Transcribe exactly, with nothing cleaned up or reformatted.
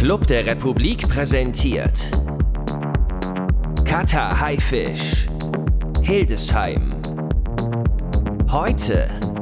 Club der Republik präsentiert Katar Haifisch, Hildesheim. Heute